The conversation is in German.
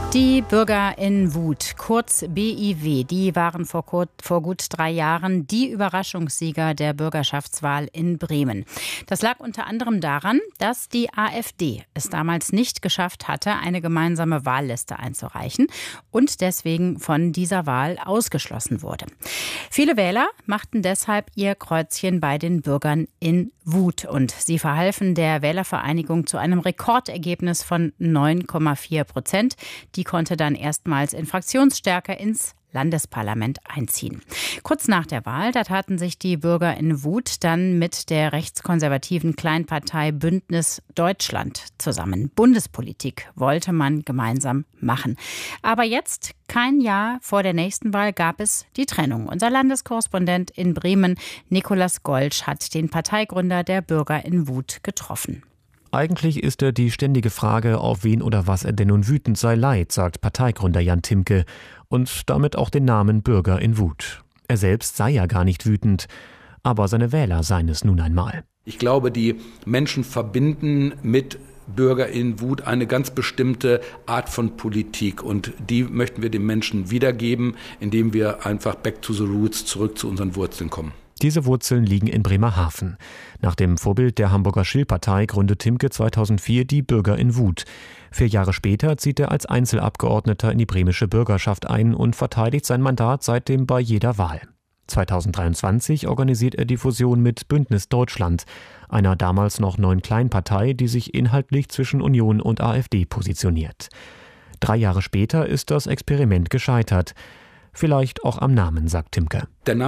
Die Bürger in Wut, kurz BIW, die waren vor gut 3 Jahren die Überraschungssieger der Bürgerschaftswahl in Bremen. Das lag unter anderem daran, dass die AfD es damals nicht geschafft hatte, eine gemeinsame Wahlliste einzureichen und deswegen von dieser Wahl ausgeschlossen wurde. Viele Wähler machten deshalb ihr Kreuzchen bei den Bürgern in Wut und sie verhalfen der Wählervereinigung zu einem Rekordergebnis von 9,4%. Die konnte dann erstmals in Fraktionsstärke ins Landesparlament einziehen. Kurz nach der Wahl, da taten sich die Bürger in Wut dann mit der rechtskonservativen Kleinpartei Bündnis Deutschland zusammen. Bundespolitik wollte man gemeinsam machen. Aber jetzt, kein Jahr vor der nächsten Wahl, gab es die Trennung. Unser Landeskorrespondent in Bremen, Nikolaus Golsch, hat den Parteigründer der Bürger in Wut getroffen. Eigentlich ist er die ständige Frage, auf wen oder was er denn nun wütend sei leid, sagt Parteigründer Jan Timke und damit auch den Namen Bürger in Wut. Er selbst sei ja gar nicht wütend, aber seine Wähler seien es nun einmal. Ich glaube, die Menschen verbinden mit Bürger in Wut eine ganz bestimmte Art von Politik und die möchten wir den Menschen wiedergeben, indem wir einfach back to the roots, zurück zu unseren Wurzeln kommen. Diese Wurzeln liegen in Bremerhaven. Nach dem Vorbild der Hamburger Schill-Partei gründet Timke 2004 die Bürger in Wut. 4 Jahre später zieht er als Einzelabgeordneter in die bremische Bürgerschaft ein und verteidigt sein Mandat seitdem bei jeder Wahl. 2023 organisiert er die Fusion mit Bündnis Deutschland, einer damals noch neuen Kleinpartei, die sich inhaltlich zwischen Union und AfD positioniert. 3 Jahre später ist das Experiment gescheitert. Vielleicht auch am Namen, sagt Timke.